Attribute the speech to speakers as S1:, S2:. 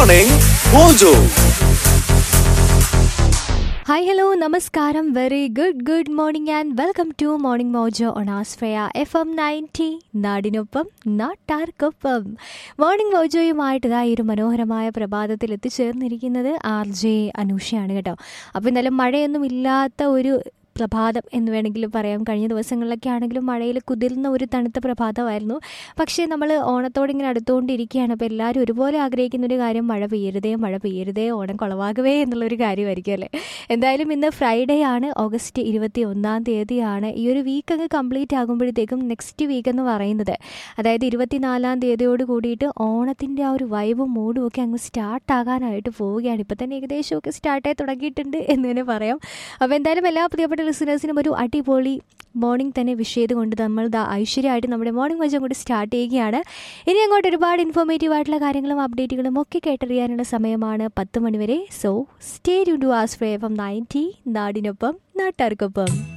S1: Morning Mojo.
S2: Hi, hello, namaskaram, very good morning and welcome to Morning Mojo on Asfaya FM 90 നാടിനൊപ്പം നാട്ടാർക്കൊപ്പം. Morning മോജോയുമായിട്ട് ഇതാ ഈ ഒരു മനോഹരമായ പ്രഭാതത്തിൽ എത്തിച്ചേർന്നിരിക്കുന്നത് RJ അനൂഷയാണ് കേട്ടോ. അപ്പോൾ ഇന്നലെ മഴയൊന്നും ഇല്ലാത്ത ഒരു പ്രഭാതം എന്ന് വേണമെങ്കിലും പറയാം. കഴിഞ്ഞ ദിവസങ്ങളിലൊക്കെ ആണെങ്കിലും മഴയിൽ കുതിർന്ന ഒരു തണുത്ത പ്രഭാതമായിരുന്നു. പക്ഷേ നമ്മൾ ഓണത്തോടെ ഇങ്ങനെ അടുത്തുകൊണ്ടിരിക്കുകയാണ്. അപ്പോൾ എല്ലാവരും ഒരുപോലെ ആഗ്രഹിക്കുന്ന ഒരു കാര്യം മഴ പെയ്യരുതേ, ഓണം കുളവാകവേ എന്നുള്ളൊരു കാര്യമായിരിക്കും അല്ലേ. എന്തായാലും ഇന്ന് ഫ്രൈഡേ ആണ്, ഓഗസ്റ്റ് 21 ഈ ഒരു വീക്ക് അങ്ങ് കംപ്ലീറ്റ് ആകുമ്പോഴത്തേക്കും നെക്സ്റ്റ് വീക്ക് എന്ന് പറയുന്നത്, അതായത് 24 കൂടിയിട്ട് ഓണത്തിൻ്റെ ആ ഒരു വൈബും മൂഡും ഒക്കെ അങ്ങ് സ്റ്റാർട്ടാകാനായിട്ട് പോവുകയാണ്. ഇപ്പോൾ തന്നെ ഏകദേശമൊക്കെ സ്റ്റാർട്ടായി തുടങ്ങിയിട്ടുണ്ട് എന്ന് തന്നെ പറയാം. അപ്പോൾ എന്തായാലും എല്ലാ പ്രിയപ്പെട്ട ലിസണേഴ്സിനും ഒരു അടിപൊളി മോർണിംഗ് തന്നെ വിഷ് ചെയ്തുകൊണ്ട് നമ്മൾ ഐശ്വര്യമായിട്ട് നമ്മുടെ മോർണിംഗ് വാച്ച് അങ്ങോട്ട് സ്റ്റാർട്ട് ചെയ്യുകയാണ്. ഇനി അങ്ങോട്ട് ഒരുപാട് ഇൻഫോർമേറ്റീവ് ആയിട്ടുള്ള കാര്യങ്ങളും അപ്ഡേറ്റുകളും ഒക്കെ കേട്ടറിയാനുള്ള സമയമാണ് 10 മണി വരെ. So stay tuned to ആസ്ഫ്രേ FM 90 നാടിനൊപ്പം നാട്ടാർക്കൊപ്പം.